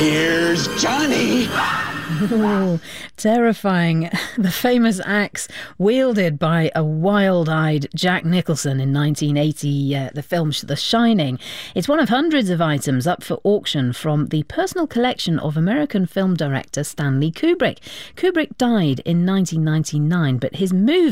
Here's Johnny. Ooh, terrifying. The famous axe wielded by a wild-eyed Jack Nicholson in 1980, the film The Shining. It's one of hundreds of items up for auction from the personal collection of American film director Stanley Kubrick. Kubrick died in 1999, but his movie